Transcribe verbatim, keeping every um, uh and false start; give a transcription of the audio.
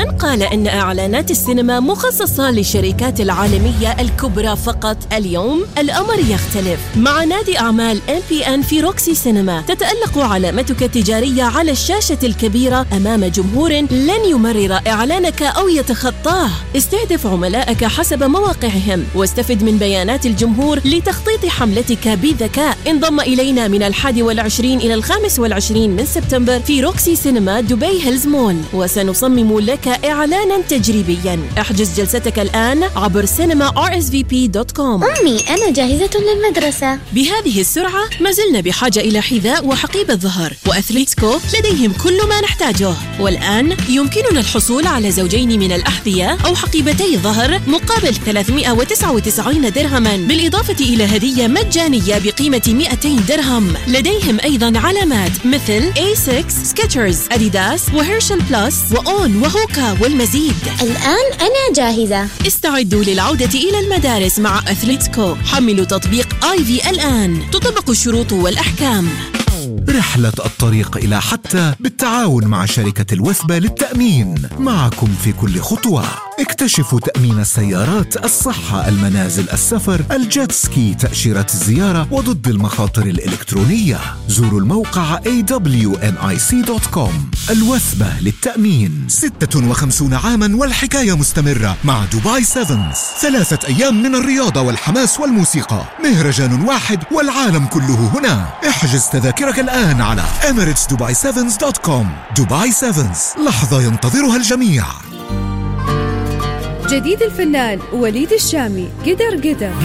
من قال إن إعلانات السينما مخصصة للشركات العالمية الكبرى فقط؟ اليوم الأمر يختلف. مع نادي أعمال إم بي إن في روكسي سينما تتألق علامتك التجارية على الشاشة الكبيرة أمام جمهور لن يمرر إعلانك أو يتخطاه. استهدف عملائك حسب مواقعهم واستفد من بيانات الجمهور لتخطيط حملتك بذكاء. انضم إلينا من الحادي والعشرين إلى الخامس والعشرين من سبتمبر في روكسي سينما دبي هيلز مول، وسنصمم لك إعلانا تجريبيا. احجز جلستك الآن عبر سينما آر إس في بي دوت كوم. أمي أنا جاهزة للمدرسة. بهذه السرعة ما زلنا بحاجة إلى حذاء وحقيبة ظهر، وأثليتسكو لديهم كل ما نحتاجه. والآن يمكننا الحصول على زوجين من الأحذية أو حقيبتي ظهر مقابل ثلاثمائة وتسعة وتسعين درهما، بالإضافة إلى هدية مجانية بقيمة مئتين درهم. لديهم أيضا علامات مثل إيه ستة، سكيتشرز، أديداس، وهيرشل بلس، وأون، وهوكا، والمزيد. الآن أنا جاهزة. استعدوا للعودة إلى المدارس مع أثليتسكو. حملوا تطبيق آي في الآن. تطبق الشروط والأحكام. رحلة الطريق إلى حتى بالتعاون مع شركة الوثبة للتأمين، معكم في كل خطوة. اكتشفوا تأمين السيارات، الصحة، المنازل، السفر، الجيت سكي، تأشيرة الزيارة، وضد المخاطر الإلكترونية. زوروا الموقع إيه دبليو إن آي سي دوت كوم. الوثبة للتأمين. ستة وخمسين عاما والحكاية مستمرة مع دبي سيفنز. ثلاثة أيام من الرياضة والحماس والموسيقى. مهرجان واحد والعالم كله هنا. احجز تذاكرك الآن على إميريتس دبي سيفنز دوت كوم. دبي سيفنز، لحظة ينتظرها الجميع. جديد الفنان وليد الشامي، قدر قدر.